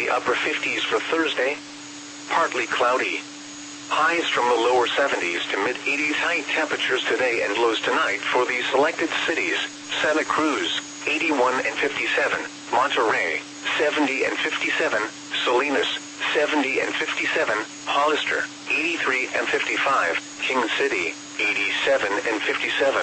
the upper 50s for Thursday. Partly cloudy. Highs from the lower 70s to mid-80s. High temperatures today and lows tonight for the selected cities: Santa Cruz, 81 and 57, Monterey, 70 and 57, Salinas, 70 and 57, Hollister, 83 and 55, King City, 87 and 57.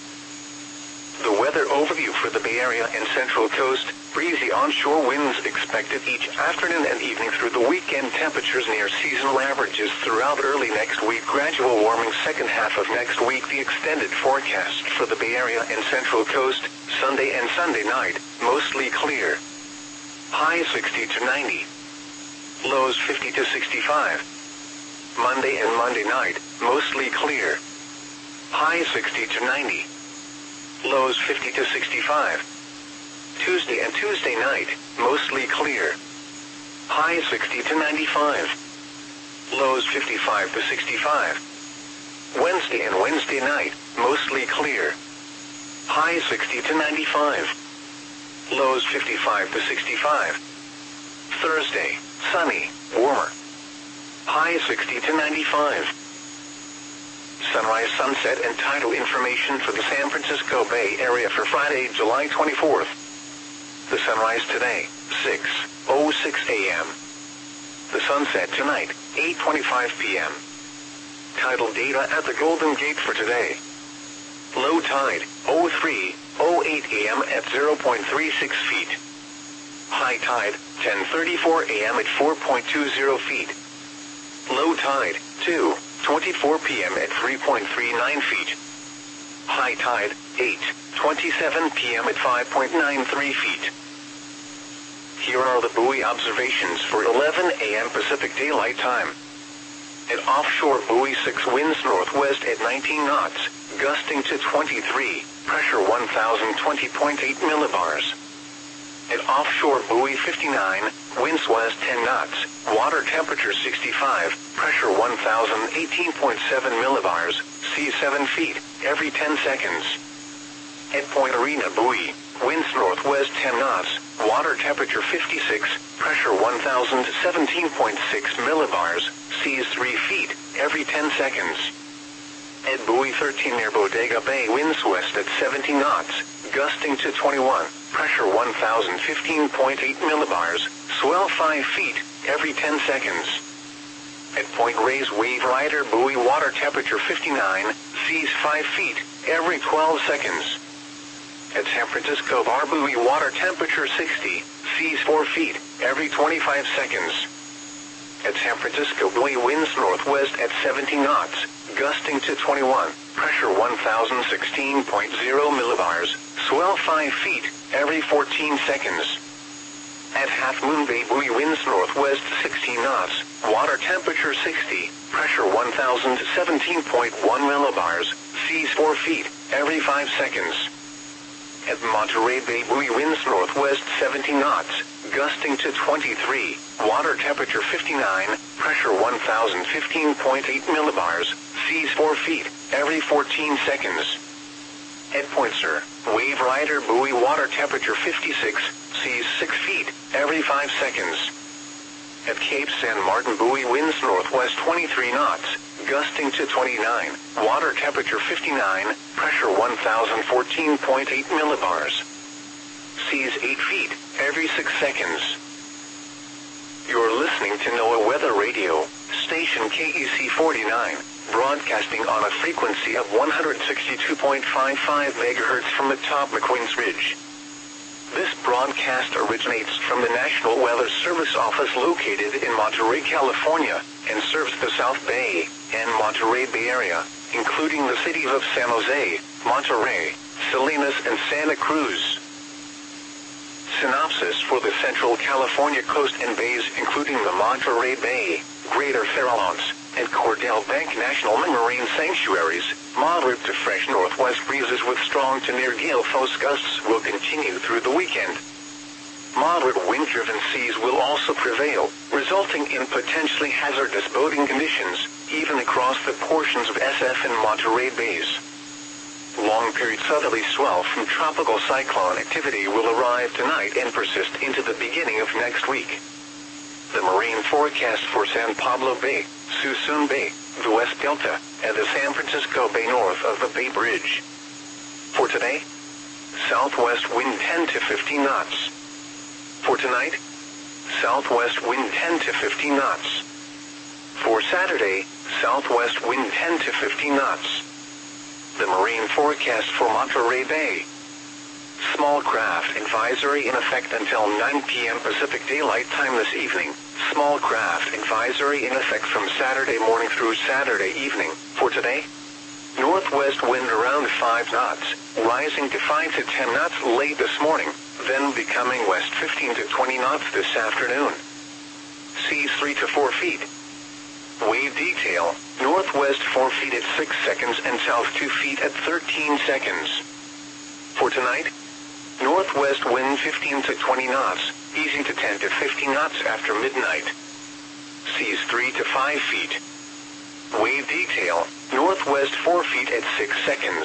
The weather overview for the Bay Area and Central Coast: breezy onshore winds expected each afternoon and evening through the weekend. Temperatures near seasonal averages throughout early next week. Gradual warming second half of next week. The extended forecast for the Bay Area and Central Coast: Sunday and Sunday night, mostly clear. High 60 to 90. Lows 50 to 65. Monday and Monday night, mostly clear. High 60 to 90. Lows 50 to 65. Tuesday and Tuesday night, mostly clear. High 60 to 95. Lows 55 to 65. Wednesday and Wednesday night, mostly clear. High 60 to 95. Lows 55 to 65. Thursday, sunny, warmer. High 60 to 95. Sunrise, sunset, and tidal information for the San Francisco Bay Area for Friday, July 24th. The sunrise today, 6:06 a.m. The sunset tonight, 8:25 p.m. Tidal data at the Golden Gate for today. Low tide, 03:08 a.m. at 0.36 feet. High tide, 10:34 a.m. at 4.20 feet. Low tide, 2:24 p.m. at 3.39 feet. High tide, 8:27 p.m. at 5.93 feet. Here are the buoy observations for 11 a.m. Pacific Daylight Time. At offshore buoy 6, winds northwest at 19 knots, gusting to 23, pressure 1020.8 millibars. At offshore buoy 59, winds west 10 knots, water temperature 65, pressure 1018.7 millibars, seas 7 feet, every 10 seconds. At Point Arena buoy, winds northwest 10 knots, water temperature 56, pressure 1017.6 millibars, seas 3 feet, every 10 seconds. At buoy 13 near Bodega Bay, winds west at 17 knots, gusting to 21, pressure 1015.8 millibars, swell 5 feet, every 10 seconds. At Point Reyes Wave Rider buoy, water temperature 59, seas 5 feet, every 12 seconds. At San Francisco Bar buoy, water temperature 60, seas 4 feet, every 25 seconds. At San Francisco buoy, winds northwest at 17 knots, gusting to 21, pressure 1016.0 millibars, swell 5 feet, every 14 seconds. At Half Moon Bay buoy, winds northwest 16 knots, water temperature 60, pressure 1017.1 millibars, seas 4 feet, every 5 seconds. At Monterey Bay buoy, winds northwest 17 knots, gusting to 23, water temperature 59, pressure 1015.8 millibars, seas 4 feet, every 14 seconds. At Point Sur, Wave Rider buoy, water temperature 56, seas 6 feet, every 5 seconds. At Cape San Martin buoy, winds northwest 23 knots, gusting to 29, water temperature 59, pressure 1014.8 millibars. Seas 8 feet, every 6 seconds. You're listening to NOAA Weather Radio, station KEC 49, broadcasting on a frequency of 162.55 MHz from atop McQueen's Ridge. This broadcast originates from the National Weather Service office located in Monterey, California, and serves the South Bay and Monterey Bay Area, including the cities of San Jose, Monterey, Salinas, and Santa Cruz. Synopsis for the Central California coast and bays, including the Monterey Bay, Greater Farallones, and Cordell Bank National Marine Sanctuaries. Moderate to fresh northwest breezes with strong to near gale force gusts will continue through the weekend. Moderate wind-driven seas will also prevail, resulting in potentially hazardous boating conditions, even across the portions of SF and Monterey Bays. Long-period southerly swell from tropical cyclone activity will arrive tonight and persist into the beginning of next week. The marine forecast for San Pablo Bay, Suisun Bay, the West Delta, and the San Francisco Bay north of the Bay Bridge. For today, southwest wind 10 to 15 knots. For tonight, southwest wind 10 to 15 knots. For Saturday, southwest wind 10 to 15 knots. The marine forecast for Monterey Bay. Small craft advisory in effect until 9 p.m. Pacific Daylight Time this evening. Small craft advisory in effect from Saturday morning through Saturday evening. For today, northwest wind around 5 knots, rising to 5 to 10 knots late this morning, then becoming west 15 to 20 knots this afternoon. Seas 3 to 4 feet. Wave detail, northwest 4 feet at 6 seconds and south 2 feet at 13 seconds. For tonight, northwest wind 15 to 20 knots, easing to 10 to 15 knots after midnight. Seas 3 to 5 feet. Wave detail, northwest 4 feet at 6 seconds.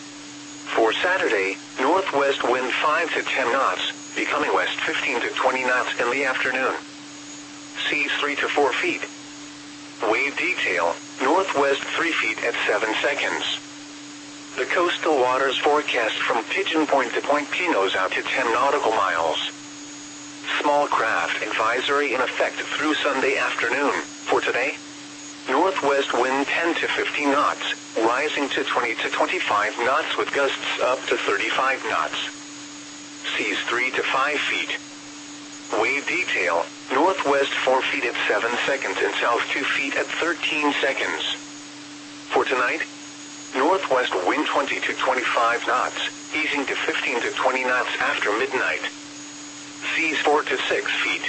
For Saturday, northwest wind 5 to 10 knots, becoming west 15 to 20 knots in the afternoon. Seas 3 to 4 feet. Wave detail, northwest 3 feet at 7 seconds. The coastal waters forecast from Pigeon Point to Point Pinos out to 10 nautical miles. Small craft advisory in effect through Sunday afternoon. For today, northwest wind 10 to 15 knots, rising to 20 to 25 knots with gusts up to 35 knots. Seas 3 to 5 feet. Wave detail, northwest 4 feet at 7 seconds and south 2 feet at 13 seconds. For tonight, northwest wind 20 to 25 knots, easing to 15 to 20 knots after midnight. Seas 4 to 6 feet.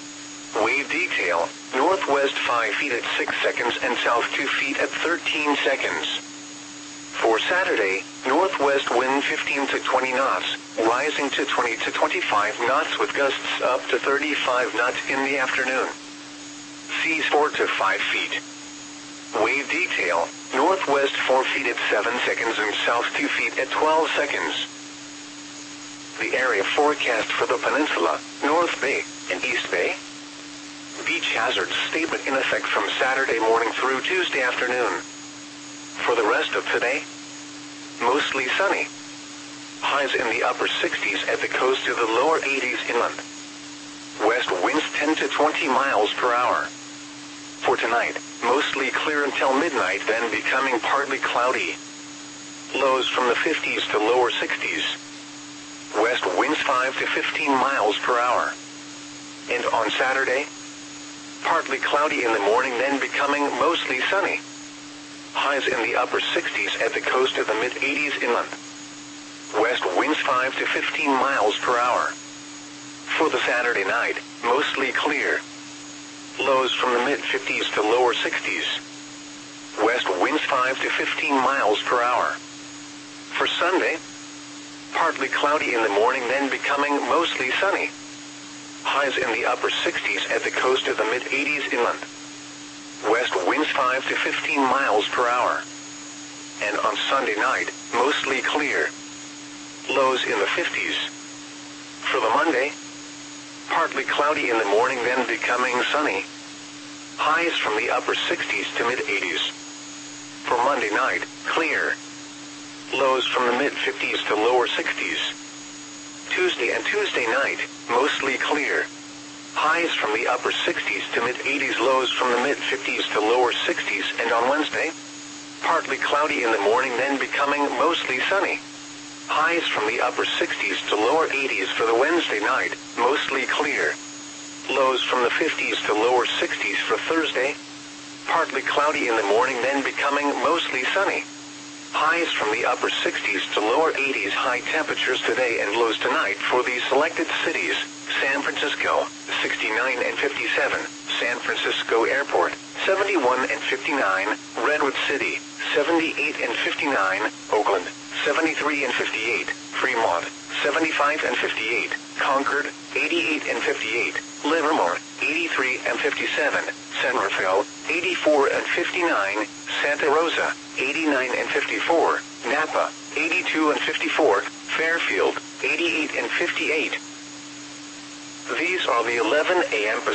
Wave detail, northwest 5 feet at 6 seconds and south 2 feet at 13 seconds. For Saturday, northwest wind 15 to 20 knots, rising to 20 to 25 knots with gusts up to 35 knots in the afternoon. Seas 4 to 5 feet. Wave detail, northwest 4 feet at 7 seconds and south 2 feet at 12 seconds. The area forecast for the peninsula, North Bay, and East Bay. Beach hazard statement in effect from Saturday morning through Tuesday afternoon. For the rest of today, mostly sunny. Highs in the upper 60s at the coast to the lower 80s inland. West winds 10 to 20 miles per hour. For tonight, mostly clear until midnight, then becoming partly cloudy. Lows from the 50s to lower 60s. West winds 5 to 15 miles per hour. And on Saturday, partly cloudy in the morning, then becoming mostly sunny. Highs in the upper 60s at the coast to the mid-80s inland. West winds 5 to 15 miles per hour. For the Saturday night, mostly clear. Lows from the mid-50s to lower 60s. West winds 5 to 15 miles per hour. For Sunday, partly cloudy in the morning, then becoming mostly sunny. Highs in the upper 60s at the coast to the mid-80s inland. West winds 5 to 15 miles per hour. And on Sunday night, mostly clear. Lows in the 50s. For the Monday, partly cloudy in the morning, then becoming sunny. Highs from the upper 60s to mid-80s. For Monday night, clear. Lows from the mid-50s to lower 60s. Tuesday and Tuesday night, mostly clear. Highs from the upper 60s to mid-80s, lows from the mid-50s to lower 60s, and on Wednesday, partly cloudy in the morning, then becoming mostly sunny. Highs from the upper 60s to lower 80s for the Wednesday night, mostly clear. Lows from the 50s to lower 60s for Thursday. Partly cloudy in the morning, then becoming mostly sunny. Highs from the upper 60s to lower 80s, high temperatures today and lows tonight for the selected cities: San Francisco, 69 and 57, San Francisco Airport, 71 and 59, Redwood City, 78 and 59, Oakland, 73 and 58, Fremont, 75 and 58, Concord, 88 and 58, Livermore, 83 and 57, San Rafael, 84 and 59, Santa Rosa, 89 and 54, Napa, 82 and 54, Fairfield, 88 and 58. These are the 11 a.m.